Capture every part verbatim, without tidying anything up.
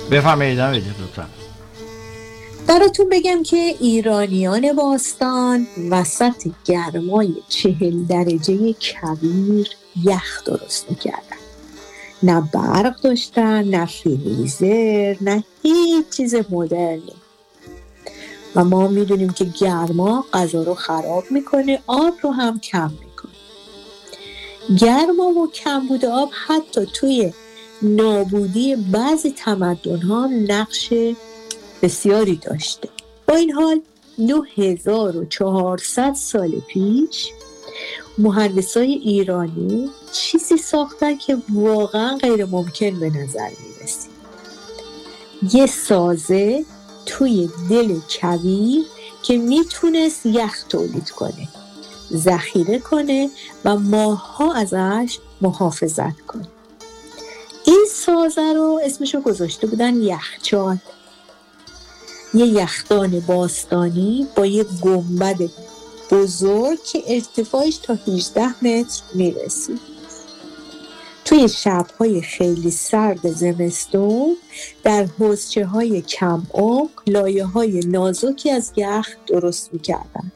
بفرمایید لطفا. براتون بگم که ایرانیان باستان وسط گرمای چهل درجه کویر یخ درست میکردن. نه برق داشتن، نه فریزر، نه هیچ چیز مدرنی. و ما میدونیم که گرما غذا رو خراب میکنه، آب رو هم کم میکنه. گرما و کمبود آب حتی توی نابودی بعضی تمدن‌ها نقش بسیاری داشته. با این حال نه هزار و چهارصد سال پیش مهندسای ایرانی چیزی ساختن که واقعا غیر ممکن به نظر میرسید. یه سازه توی دل کویر که میتونست یخ تولید کنه، ذخیره کنه و ماه‌ها ازش محافظت کنه. این سازه رو اسمشو گذاشته بودن یخچال. یه یخدان باستانی با یه گنبد بزرگ که ارتفاعش تا هجده متر میرسید. توی شب‌های خیلی سرد زمستون در حوضچه‌های کم عمق لایه‌های نازکی از یخ درست می‌کردن.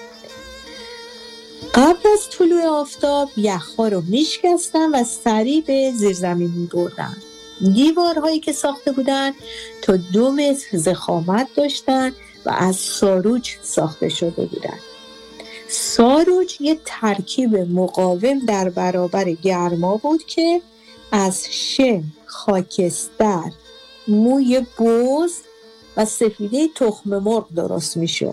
قبل از طلوع آفتاب یخ‌ها رو میشکستن و سریع به زیرزمین می‌بردن. دیوارهایی که ساخته بودن تا دو متر ضخامت داشتن و از ساروج ساخته شده بودن. ساروج یه ترکیب مقاوم در برابر گرما بود که از شن، خاکستر، موی بز و سفیده تخم مرغ درست می شد.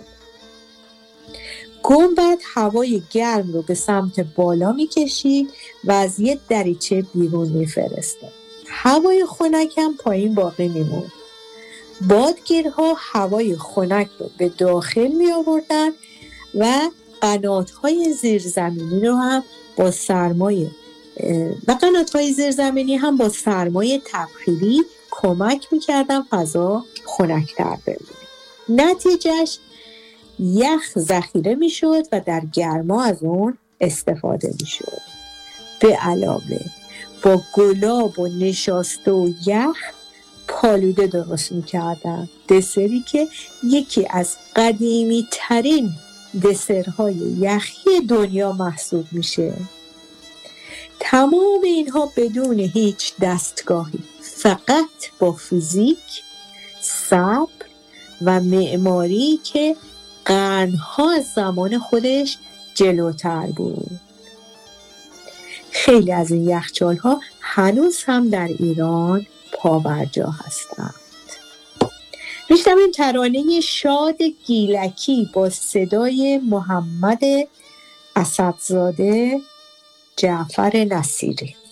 گنبد هوای گرم رو به سمت بالا می کشید و از یه دریچه بیرون می فرستاد. هوای خنک هم پایین باقی می موند. بادگیرها هوای خنک رو به داخل می آوردن و قنات‌های زیرزمینی رو هم با سرمایه و قنات‌های زیرزمینی هم با سرمایه تبخیری کمک می‌کردن فضا خنک‌تر بمونه. نتیجهش یخ ذخیره می‌شد و در گرما از اون استفاده می‌شد. به علاوه با گلاب و نشاسته و یخ پالوده درست می‌کردن، دسری که یکی از قدیمی ترین دسرهای یخی دنیا محسوب میشه. تمام اینها بدون هیچ دستگاهی، فقط با فیزیک، صبر و معماری که قرنها از زمان خودش جلوتر بود. خیلی از این یخچال‌ها هنوز هم در ایران پابرجا هستند. میشنویم ترانه شاد گیلکی با صدای محمد اسدزاده جعفر نصیری.